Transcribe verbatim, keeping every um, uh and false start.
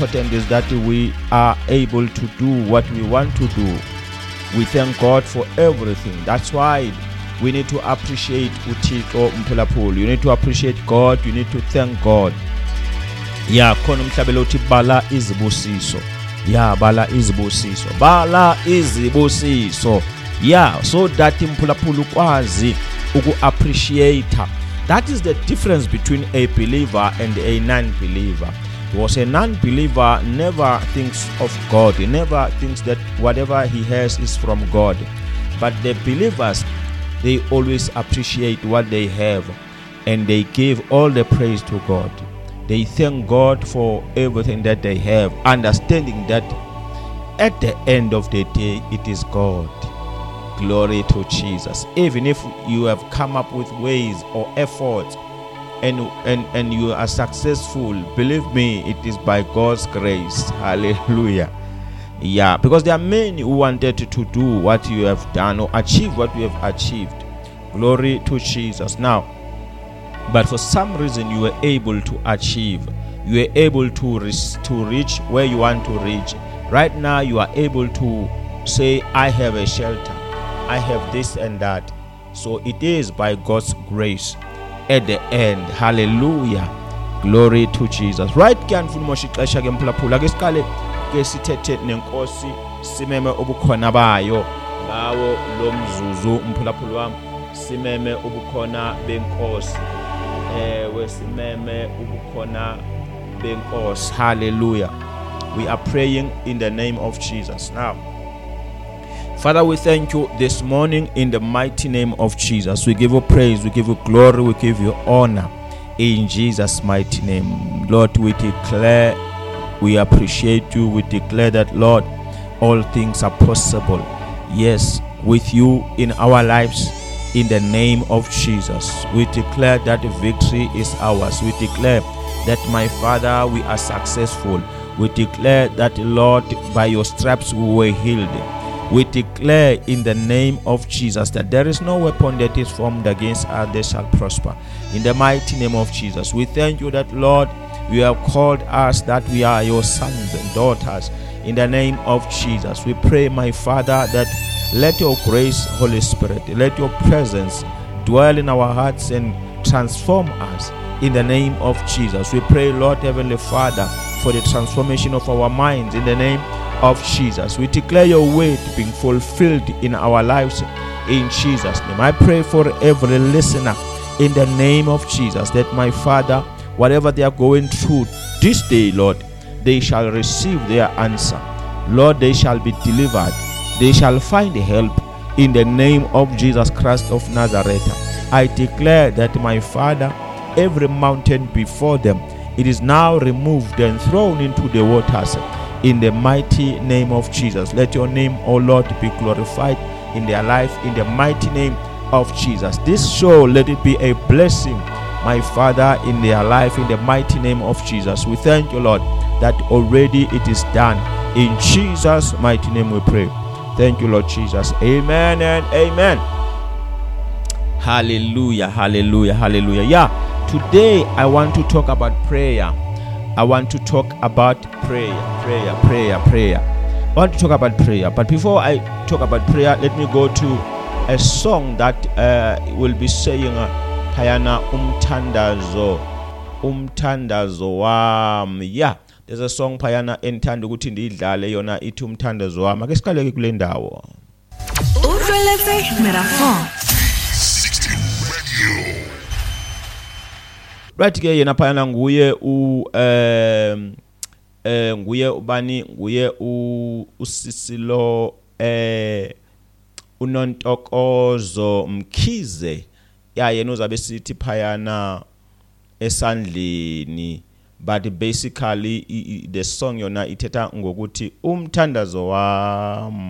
important is that we are able to do what we want to do. We thank God for everything. That's why we need to appreciate uThixo mphulaphuli. You need to appreciate God. You need to thank God. Yeah, khona umhlabelo uthi bala izibusiso. Yeah, bala izibusiso. Bala izibusiso. Yeah, so that mphulaphuli ukwazi uku appreciate. That is the difference between a believer and a non-believer. Because a non-believer never thinks of God. He never thinks that whatever he has is from God. But the believers, they always appreciate what they have, and they give all the praise to God. They thank God for everything that they have, understanding that at the end of the day, it is God. Glory to Jesus. Even if you have come up with ways or efforts and, and, and you are successful, believe me, it is by God's grace. Hallelujah. Yeah, because there are many who wanted to do what you have done or achieve what you have achieved. Glory to Jesus. Now, but for some reason you were able to achieve, you were able to, re- to reach where you want to reach. Right now you are able to say, I have a shelter, I have this and that. So it is by God's grace at the end. Hallelujah. Glory to Jesus. Right, can futhi ixesha ke mphulaphula ke siqale ke sithethe nenkosi simeme ubukhona bayo ngawo lo mzuzu mphulaphula wami. Simeme ubukhona benkosi. Ewe simeme ubukhona benkosi. Hallelujah. We are praying in the name of Jesus. Now, Father, we thank you this morning in the mighty name of Jesus. We give you praise, we give you glory, we give you honor in Jesus' mighty name. Lord, we declare, we appreciate you. We declare that, Lord, all things are possible. Yes, with you in our lives, in the name of Jesus. We declare that victory is ours. We declare that, my Father, we are successful. We declare that, Lord, by your stripes we were healed. We declare in the name of Jesus that there is no weapon that is formed against us that shall prosper. In the mighty name of Jesus, we thank you that, Lord, you have called us that we are your sons and daughters. In the name of Jesus, we pray, my Father, that let your grace, Holy Spirit, let your presence dwell in our hearts and transform us. In the name of Jesus, we pray, Lord, Heavenly Father, for the transformation of our minds. In the name of Jesus, we declare your word being fulfilled in our lives in Jesus' name. I pray for every listener in the name of Jesus that, my Father, whatever they are going through this day, Lord, they shall receive their answer. Lord, they shall be delivered. They shall find help in the name of Jesus Christ of Nazareth. I declare that, my Father, every mountain before them, it is now removed and thrown into the waters. In the mighty name of Jesus, let your name, O Lord, be glorified in their life. In the mighty name of Jesus, this show, let it be a blessing, my Father, in their life. In the mighty name of Jesus, we thank you, Lord, that already it is done. In Jesus' mighty name we pray. Thank you, Lord Jesus. Amen and amen. Hallelujah, hallelujah, hallelujah. Yeah, today I want to talk about prayer. I want to talk about prayer, prayer, prayer, prayer. I want to talk about prayer. But before I talk about prayer, let me go to a song that uh, will be saying, uh, Payana umtandazo, umtandazo wam. Yeah, there's a song Payana entanda ukuthi ndidlale yona ithi umtandazo wam. Ake siqale kule ndawo. Uhleletse Meraphone. sixteen Radio. Right ke yena Payana nguye u um eh nguye ubani nguye u usisilo eh uNontokozo Mkhize. Ya yena uzabe sithi Payana esandleni, but basically the song yona ithetha ngokuthi umthandazo wami.